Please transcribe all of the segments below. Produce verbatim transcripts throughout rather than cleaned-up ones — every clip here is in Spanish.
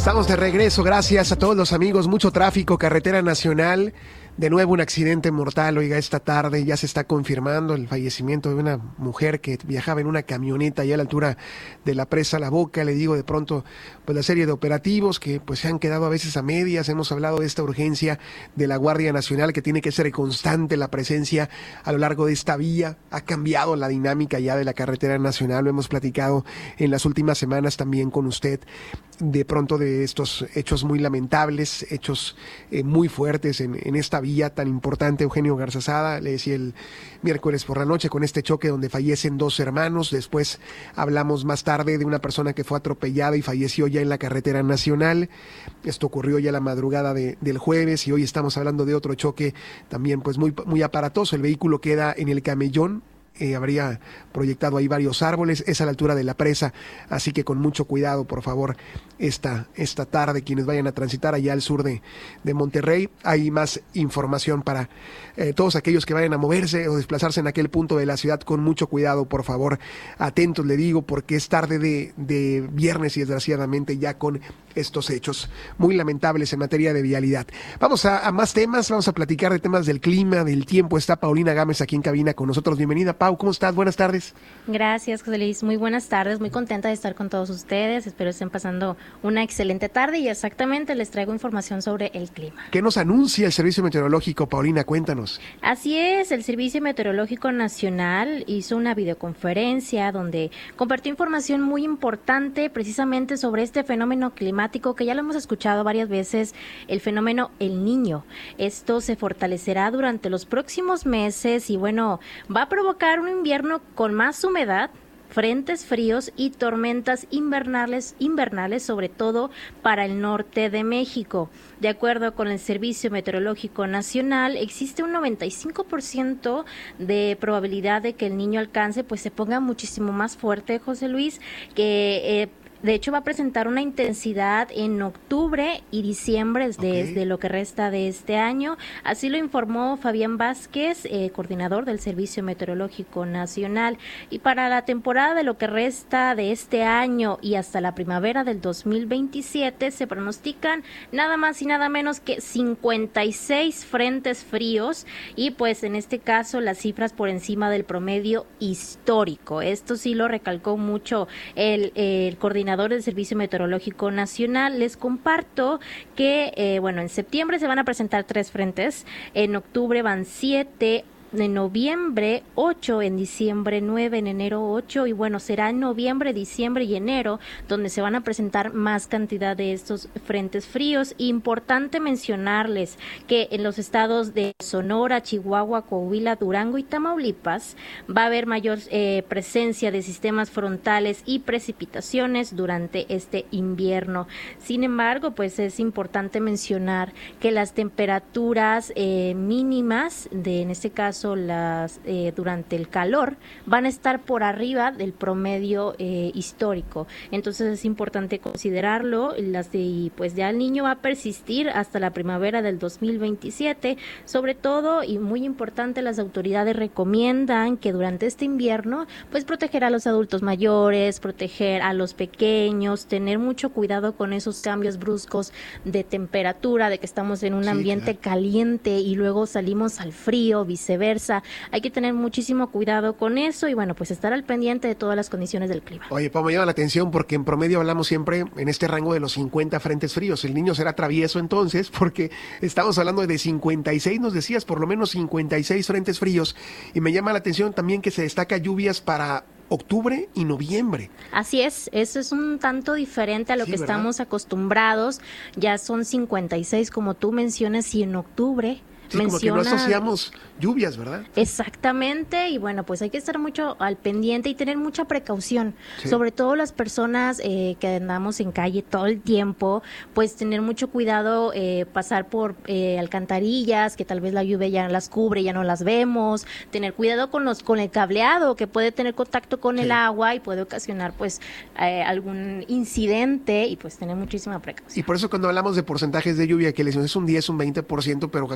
Estamos de regreso, gracias a todos los amigos. Mucho tráfico, carretera nacional. De nuevo un accidente mortal, oiga, esta tarde ya se está confirmando el fallecimiento de una mujer que viajaba en una camioneta allá a la altura de la presa La Boca. Le digo, de pronto, pues la serie de operativos que pues se han quedado a veces a medias. Hemos hablado de esta urgencia de la Guardia Nacional, que tiene que ser constante la presencia a lo largo de esta vía. Ha cambiado la dinámica ya de la carretera nacional, lo hemos platicado en las últimas semanas también con usted, de pronto de estos hechos muy lamentables, hechos eh, muy fuertes en, en esta vía tan importante. Eugenio Garzazada, le decía el miércoles por la noche, con este choque donde fallecen dos hermanos. Después hablamos más tarde de una persona que fue atropellada y falleció ya en la carretera nacional. Esto ocurrió ya la madrugada de, del jueves, y hoy estamos hablando de otro choque también pues muy, muy aparatoso. El vehículo queda en el Camellón. Eh, habría proyectado ahí varios árboles, es a la altura de la presa, así que con mucho cuidado, por favor, esta, esta tarde, quienes vayan a transitar allá al sur de, de Monterrey. Hay más información para eh, todos aquellos que vayan a moverse o desplazarse en aquel punto de la ciudad. Con mucho cuidado, por favor, atentos, le digo, porque es tarde de, de viernes y desgraciadamente ya con estos hechos muy lamentables en materia de vialidad. Vamos a, a más temas, vamos a platicar de temas del clima, del tiempo. Está Paulina Gámez aquí en cabina con nosotros. Bienvenida, Pau. ¿Cómo estás? Buenas tardes. Gracias, José Luis. Muy buenas tardes. Muy contenta de estar con todos ustedes. Espero estén pasando una excelente tarde y exactamente les traigo información sobre el clima. ¿Qué nos anuncia el Servicio Meteorológico, Paulina? Cuéntanos. Así es, el Servicio Meteorológico Nacional hizo una videoconferencia donde compartió información muy importante precisamente sobre este fenómeno climático que ya lo hemos escuchado varias veces, el fenómeno El Niño. Esto se fortalecerá durante los próximos meses y bueno, va a provocar un invierno con más humedad, frentes fríos y tormentas invernales, invernales, sobre todo para el norte de México. De acuerdo con el Servicio Meteorológico Nacional, existe un noventa y cinco por ciento de probabilidad de que el Niño alcance, pues se ponga muchísimo más fuerte, José Luis, que eh, de hecho va a presentar una intensidad en octubre y diciembre desde okay. lo que resta de este año. Así lo informó Fabián Vázquez, eh, coordinador del Servicio Meteorológico Nacional. Y para la temporada de lo que resta de este año y hasta la primavera del dos mil veintisiete se pronostican nada más y nada menos que cincuenta y seis frentes fríos y pues en este caso las cifras por encima del promedio histórico. Esto sí lo recalcó mucho el, el coordinador del Servicio Meteorológico Nacional. Les comparto que, eh, bueno, en septiembre se van a presentar tres frentes, en octubre van siete, en noviembre ocho, en diciembre nueve, en enero ocho y bueno, será en noviembre, diciembre y enero donde se van a presentar más cantidad de estos frentes fríos. Importante mencionarles que en los estados de Sonora, Chihuahua, Coahuila, Durango y Tamaulipas va a haber mayor eh, presencia de sistemas frontales y precipitaciones durante este invierno. Sin embargo, pues es importante mencionar que las temperaturas eh, mínimas de, en este caso, las eh, durante el calor van a estar por arriba del promedio eh, histórico. Entonces es importante considerarlo. Las de, pues ya el niño va a persistir hasta la primavera del dos mil veintisiete. Sobre todo y muy importante, las autoridades recomiendan que durante este invierno pues proteger a los adultos mayores, proteger a los pequeños, tener mucho cuidado con esos cambios bruscos de temperatura, de que estamos en un sí, ambiente claro. caliente y luego salimos al frío, viceversa. Hay que tener muchísimo cuidado con eso y bueno, pues estar al pendiente de todas las condiciones del clima. Oye, Pau, me llama la atención porque en promedio hablamos siempre en este rango de los cincuenta frentes fríos. El niño será travieso entonces, porque estamos hablando de cincuenta y seis, nos decías, por lo menos cincuenta y seis frentes fríos. Y me llama la atención también que se destaca lluvias para octubre y noviembre. Así es, eso es un tanto diferente a lo sí, que ¿verdad? Estamos acostumbrados. Ya son cincuenta y seis, como tú mencionas, y en octubre Sí, menciona... como que no asociamos lluvias, ¿verdad? Exactamente, y bueno, pues hay que estar mucho al pendiente y tener mucha precaución, sí. sobre todo las personas eh, que andamos en calle todo el tiempo, pues tener mucho cuidado, eh, pasar por eh, alcantarillas, que tal vez la lluvia ya las cubre, ya no las vemos, tener cuidado con los con el cableado, que puede tener contacto con sí. el agua y puede ocasionar pues eh, algún incidente y pues tener muchísima precaución. Y por eso cuando hablamos de porcentajes de lluvia, que les es un diez, un veinte por ciento, pero como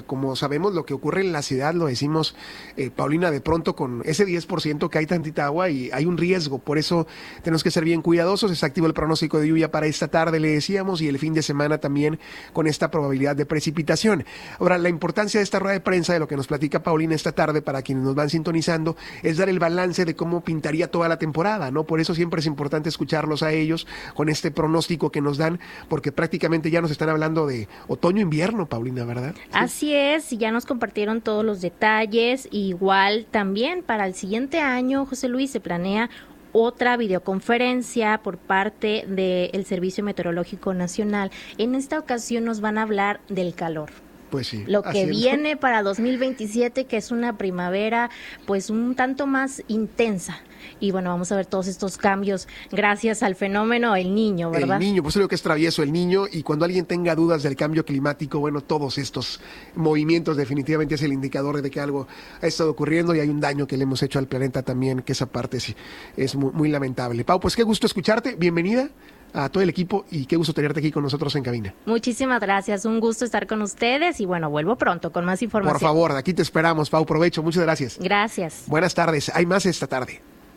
sabemos, lo que ocurre en la ciudad, lo decimos, eh, Paulina, de pronto con ese diez por ciento que hay tantita agua y hay un riesgo, por eso tenemos que ser bien cuidadosos. Está activo el pronóstico de lluvia para esta tarde, le decíamos, y el fin de semana también con esta probabilidad de precipitación. Ahora, la importancia de esta rueda de prensa, de lo que nos platica Paulina esta tarde, para quienes nos van sintonizando, es dar el balance de cómo pintaría toda la temporada, ¿no? Por eso siempre es importante escucharlos a ellos con este pronóstico que nos dan, porque prácticamente ya nos están hablando de otoño-invierno, Paulina, ¿verdad? Sí. Así es, ya nos compartieron todos los detalles. Igual también para el siguiente año, José Luis, se planea otra videoconferencia por parte del Servicio Meteorológico Nacional. En esta ocasión nos van a hablar del calor. Pues sí, lo que viene para dos mil veintisiete, que es una primavera pues un tanto más intensa. Y bueno, vamos a ver todos estos cambios gracias al fenómeno El Niño, ¿verdad? El Niño, pues creo que es travieso el Niño, y cuando alguien tenga dudas del cambio climático, bueno, todos estos movimientos definitivamente es el indicador de que algo ha estado ocurriendo y hay un daño que le hemos hecho al planeta también, que esa parte sí es muy, muy lamentable. Pau, pues qué gusto escucharte, bienvenida a todo el equipo y qué gusto tenerte aquí con nosotros en cabina. Muchísimas gracias, un gusto estar con ustedes y bueno, vuelvo pronto con más información. Por favor, aquí te esperamos, Pau, provecho, muchas gracias. Gracias. Buenas tardes, hay más esta tarde.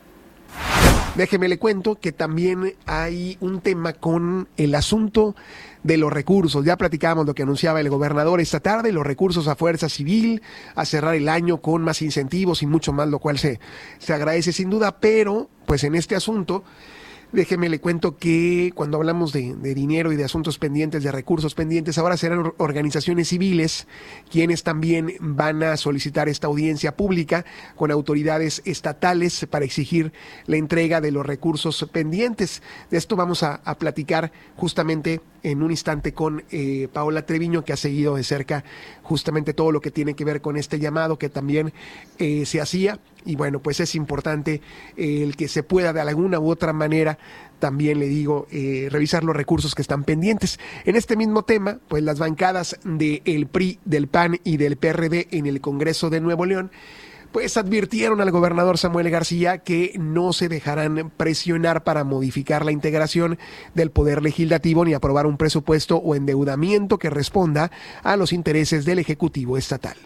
Déjeme le cuento que también hay un tema con el asunto de los recursos. Ya platicábamos lo que anunciaba el gobernador esta tarde, los recursos a Fuerza Civil, a cerrar el año con más incentivos y mucho más, lo cual se, se agradece sin duda, pero pues en este asunto déjeme le cuento que cuando hablamos de, de dinero y de asuntos pendientes, de recursos pendientes, ahora serán organizaciones civiles quienes también van a solicitar esta audiencia pública con autoridades estatales para exigir la entrega de los recursos pendientes. De esto vamos a, a platicar justamente en un instante con eh, Paola Treviño, que ha seguido de cerca justamente todo lo que tiene que ver con este llamado que también eh, se hacía. Y bueno, pues es importante eh, el que se pueda de alguna u otra manera, también le digo, eh, revisar los recursos que están pendientes. En este mismo tema, pues las bancadas del P R I, del P A N y del P R D en el Congreso de Nuevo León, pues advirtieron al gobernador Samuel García que no se dejarán presionar para modificar la integración del Poder Legislativo ni aprobar un presupuesto o endeudamiento que responda a los intereses del Ejecutivo Estatal.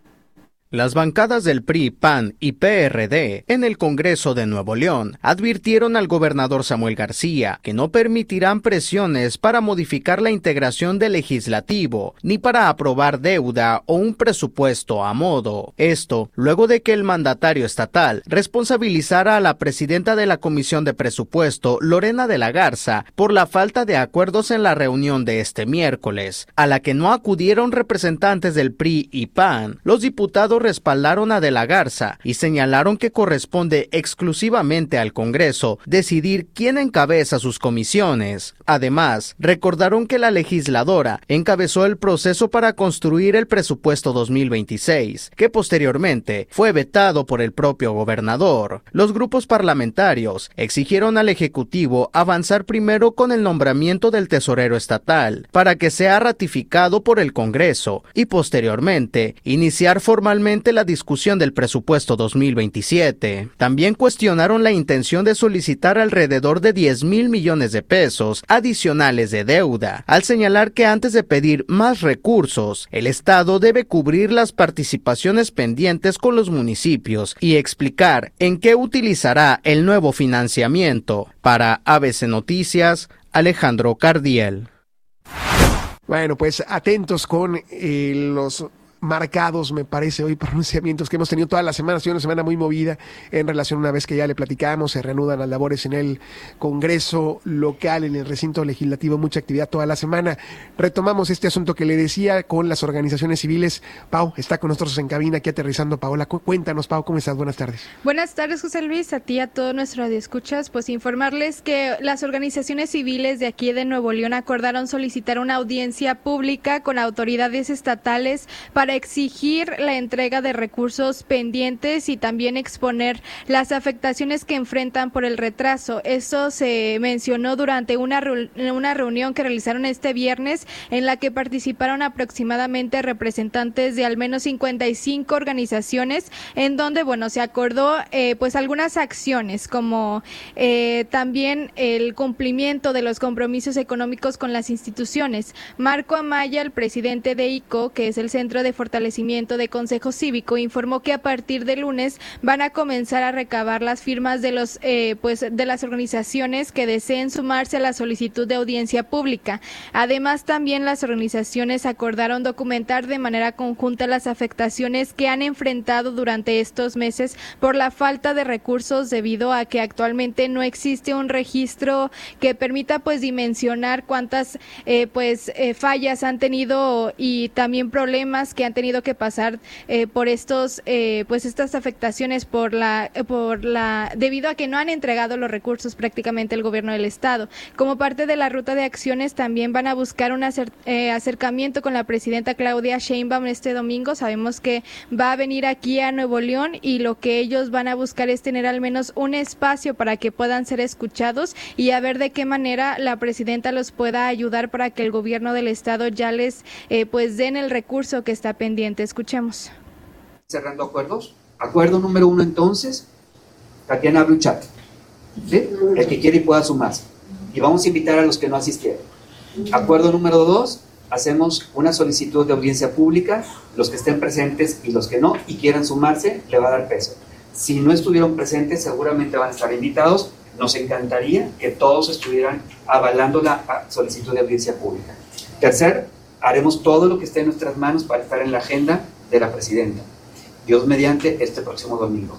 Las bancadas del P R I, P A N y P R D en el Congreso de Nuevo León advirtieron al gobernador Samuel García que no permitirán presiones para modificar la integración del legislativo ni para aprobar deuda o un presupuesto a modo. Esto luego de que el mandatario estatal responsabilizara a la presidenta de la Comisión de Presupuesto, Lorena de la Garza, por la falta de acuerdos en la reunión de este miércoles, a la que no acudieron representantes del P R I y P A N. Los diputados respaldaron a de la Garza y señalaron que corresponde exclusivamente al Congreso decidir quién encabeza sus comisiones. Además, recordaron que la legisladora encabezó el proceso para construir el presupuesto dos mil veintiséis, que posteriormente fue vetado por el propio gobernador. Los grupos parlamentarios exigieron al Ejecutivo avanzar primero con el nombramiento del tesorero estatal para que sea ratificado por el Congreso y posteriormente iniciar formalmente la discusión del presupuesto dos mil veintisiete. También cuestionaron la intención de solicitar alrededor de diez mil millones de pesos adicionales de deuda, al señalar que antes de pedir más recursos, el Estado debe cubrir las participaciones pendientes con los municipios y explicar en qué utilizará el nuevo financiamiento. Para A B C Noticias, Alejandro Cardiel. Bueno, pues atentos con eh, los marcados, me parece, hoy pronunciamientos que hemos tenido toda la semana. Ha sido una semana muy movida en relación, una vez que ya le platicamos, se reanudan las labores en el Congreso local, en el recinto legislativo, mucha actividad toda la semana. Retomamos este asunto que le decía con las organizaciones civiles. Pau está con nosotros en cabina, aquí aterrizando. Paola, cuéntanos, Pau, ¿cómo estás? Buenas tardes. Buenas tardes, José Luis, a ti y a todos nuestros radioescuchas. Pues informarles que las organizaciones civiles de aquí de Nuevo León acordaron solicitar una audiencia pública con autoridades estatales para exigir la entrega de recursos pendientes y también exponer las afectaciones que enfrentan por el retraso. Eso se mencionó durante una, una reunión que realizaron este viernes, en la que participaron aproximadamente representantes de al menos cincuenta y cinco organizaciones, en donde, bueno, se acordó eh, pues algunas acciones, como eh, también el cumplimiento de los compromisos económicos con las instituciones. Marco Amaya, el presidente de I C O, que es el Centro de Fortalecimiento de Consejo Cívico informó que a partir de lunes van a comenzar a recabar las firmas de los eh, pues de las organizaciones que deseen sumarse a la solicitud de audiencia pública. Además, también las organizaciones acordaron documentar de manera conjunta las afectaciones que han enfrentado durante estos meses por la falta de recursos, debido a que actualmente no existe un registro que permita pues dimensionar cuántas eh, pues eh, fallas han tenido y también problemas que han tenido que pasar eh, por estos eh, pues estas afectaciones por la por la debido a que no han entregado los recursos prácticamente el gobierno del estado. Como parte de la ruta de acciones, también van a buscar un acer, eh, acercamiento con la presidenta Claudia Sheinbaum este domingo. Sabemos que va a venir aquí a Nuevo León y lo que ellos van a buscar es tener al menos un espacio para que puedan ser escuchados y a ver de qué manera la presidenta los pueda ayudar para que el gobierno del estado ya les eh, pues den el recurso que está pendiente. Escuchemos. Cerrando acuerdos. Acuerdo número uno, entonces, Tatiana, abre un chat, ¿sí? El que quiere y pueda sumarse. Y vamos a invitar a los que no asistieron. Acuerdo número dos, hacemos una solicitud de audiencia pública. Los que estén presentes y los que no y quieran sumarse, le va a dar peso. Si no estuvieron presentes, seguramente van a estar invitados. Nos encantaría que todos estuvieran avalando la solicitud de audiencia pública. Tercer, haremos todo lo que esté en nuestras manos para estar en la agenda de la presidenta. Dios mediante, este próximo domingo.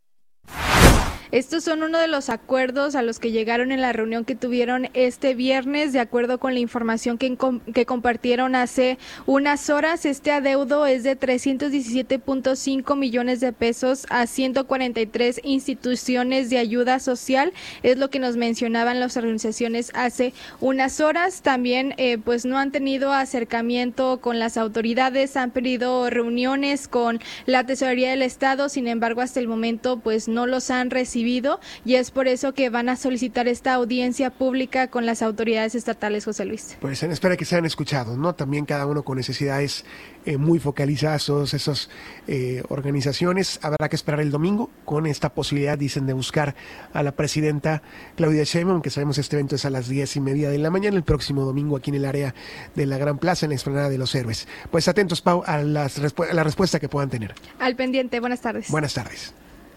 Estos son uno de los acuerdos a los que llegaron en la reunión que tuvieron este viernes. De acuerdo con la información que, que compartieron hace unas horas, este adeudo es de trescientos diecisiete punto cinco millones de pesos a ciento cuarenta y tres instituciones de ayuda social. Es lo que nos mencionaban las organizaciones hace unas horas. También eh, pues no han tenido acercamiento con las autoridades, han pedido reuniones con la Tesorería del Estado. Sin embargo, hasta el momento pues no los han recibido. Y es por eso que van a solicitar esta audiencia pública con las autoridades estatales, José Luis. Pues en espera que sean escuchados, ¿no? También cada uno con necesidades eh, muy focalizadas, todas esas eh, organizaciones. Habrá que esperar el domingo con esta posibilidad, dicen, de buscar a la presidenta Claudia Sheinbaum, que sabemos este evento es a las diez y media de la mañana, el próximo domingo aquí en el área de la Gran Plaza, en la Explanada de los Héroes. Pues atentos, Pau, a, las respu- a la respuesta que puedan tener. Al pendiente, buenas tardes. Buenas tardes.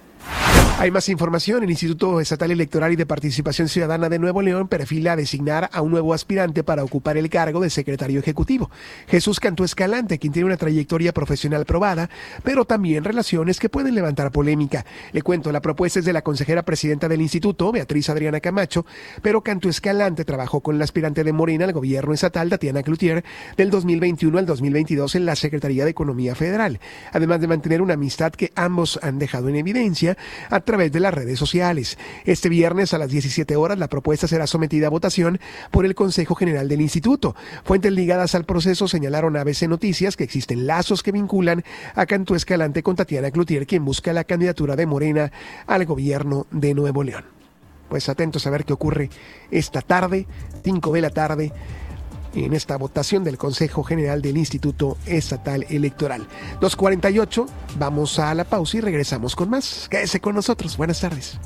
Hay más información. El Instituto Estatal Electoral y de Participación Ciudadana de Nuevo León perfila designar a un nuevo aspirante para ocupar el cargo de secretario ejecutivo. Jesús Cantú Escalante, quien tiene una trayectoria profesional probada, pero también relaciones que pueden levantar polémica. Le cuento, la propuesta es de la consejera presidenta del instituto, Beatriz Adriana Camacho, pero Cantú Escalante trabajó con la aspirante de Morena al gobierno estatal, Tatiana Cloutier, del dos mil veintiuno al dos mil veintidós en la Secretaría de Economía Federal, además de mantener una amistad que ambos han dejado en evidencia a través de las redes sociales. Este viernes a las diecisiete horas la propuesta será sometida a votación por el Consejo General del Instituto. Fuentes ligadas al proceso señalaron a A B C Noticias que existen lazos que vinculan a Cantú Escalante con Tatiana Cloutier, quien busca la candidatura de Morena al gobierno de Nuevo León. Pues atentos a ver qué ocurre esta tarde, cinco de la tarde, en esta votación del Consejo General del Instituto Estatal Electoral. dos cuarenta y ocho, vamos a la pausa y regresamos con más. Quédese con nosotros. Buenas tardes.